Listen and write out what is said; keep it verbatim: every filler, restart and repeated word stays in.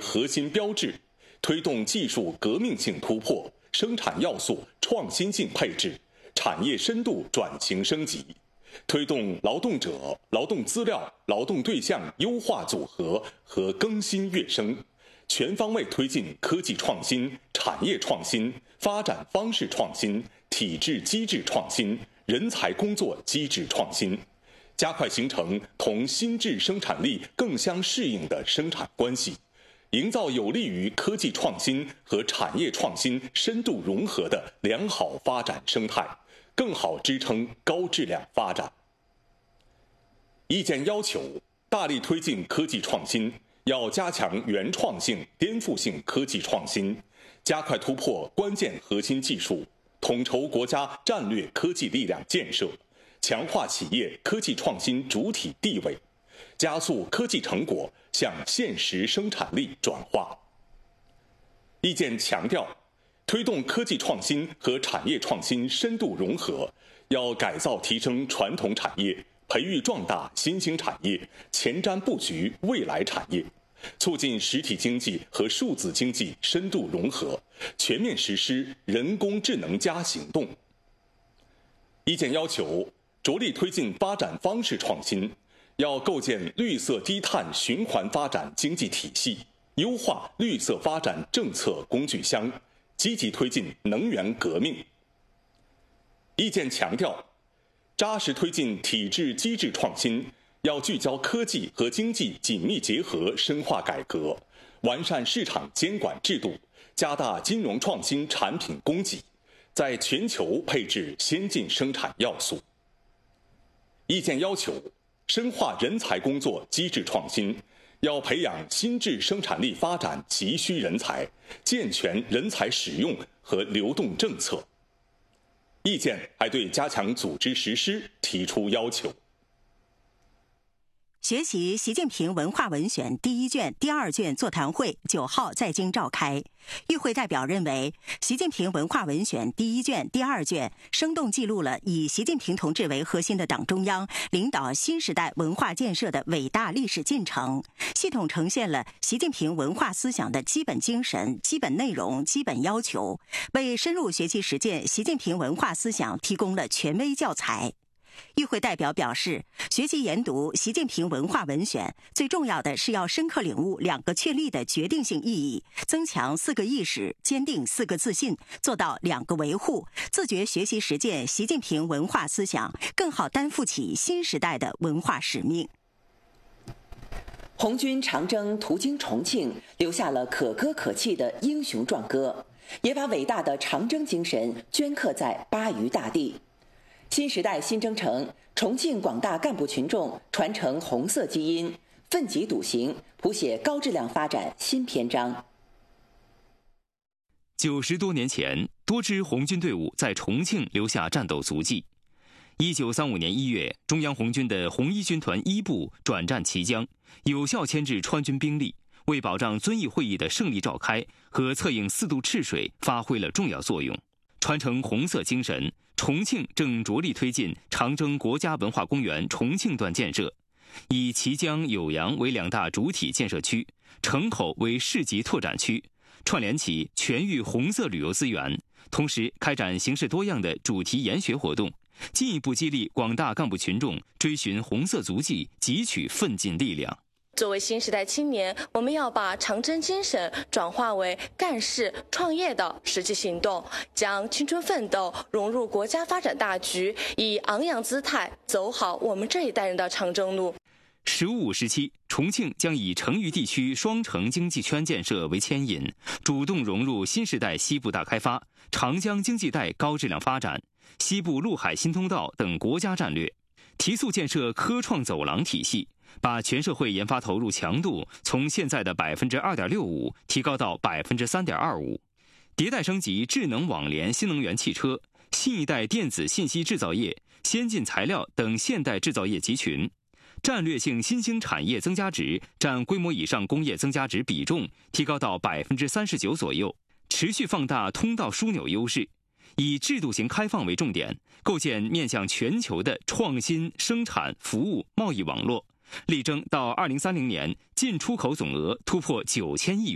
核心标志，推动技术革命性突破、生产要素创新性配置、产业深度转型升级，推动劳动者、劳动资料、劳动对象优化组合和更新跃升，全方位推进科技创新、产业创新、发展方式创新、体制机制创新、人才工作机制创新，加快形成同新质生产力更相适应的生产关系，营造有利于科技创新和产业创新深度融合的良好发展生态，更好支撑高质量发展。意见要求，大力推进科技创新，要加强原创性、颠覆性科技创新，加快突破关键核心技术，统筹国家战略科技力量建设，强化企业科技创新主体地位，加速科技成果向现实生产力转化。意见强调，推动科技创新和产业创新深度融合，要改造提升传统产业，培育壮大新兴产业，前瞻布局未来产业，促进实体经济和数字经济深度融合，全面实施人工智能加行动。意见要求，着力推进发展方式创新，要构建绿色低碳循环发展经济体系，优化绿色发展政策工具箱，积极推进能源革命。意见强调，扎实推进体制机制创新，要聚焦科技和经济紧密结合深化改革，完善市场监管制度，加大金融创新产品供给，在全球配置先进生产要素。意见要求，深化人才工作机制创新，要培养新质生产力发展急需人才，健全人才使用和流动政策。意见还对加强组织实施提出要求。 学习习近平文化文选第一卷、第二卷座谈会九号在京召开。与会代表认为，习近平文化文选第一卷、第二卷生动记录了以习近平同志为核心的党中央领导新时代文化建设的伟大历史进程，系统呈现了习近平文化思想的基本精神、基本内容、基本要求，为深入学习实践习近平文化思想提供了权威教材。与会代表表示，学习研读习近平文化文选，最重要的是要深刻领悟两个确立的决定性意义，增强四个意识，坚定四个自信，做到两个维护，自觉学习实践习近平文化思想，更好担负起新时代的文化使命。 红军长征途经重庆，留下了可歌可泣的英雄壮歌，也把伟大的长征精神镌刻在巴渝大地。新时代新征程，重庆广大干部群众传承红色基因，奋楫笃行，谱写高质量发展新篇章。 九十多年前，多支红军队伍在重庆留下战斗足迹。一九三五年一月，中央红军的红一军团一部转战綦江，有效牵制川军兵力，为保障遵义会议的胜利召开和策应四渡赤水发挥了重要作用。传承红色精神，重庆正着力推进长征国家文化公园重庆段建设，以綦江、酉阳为两大主体建设区，城口为市级拓展区，串联起全域红色旅游资源，同时开展形式多样的主题研学活动，进一步激励广大干部群众追寻红色足迹，汲取奋进力量。 作为新时代青年，我们要把长征精神转化为干事创业的实际行动，将青春奋斗融入国家发展大局，以昂扬姿态走好我们这一代人的长征路。 十五时期，重庆将以成渝地区双城经济圈建设为牵引，主动融入新时代西部大开发、长江经济带高质量发展、西部陆海新通道等国家战略，提速建设科创走廊体系，把全社会研发投入强度从现在的百分之二点六五提高到百分之三点二五，迭代升级智能网联新能源汽车、新一代电子信息制造业、先进材料等现代制造业集群，战略性新兴产业增加值占规模以上工业增加值比重提高到百分之三十九左右，持续放大通道枢纽优势，以制度型开放为重点，构建面向全球的创新生产服务贸易网络，力争到二零三零年进出口总额突破九千亿元。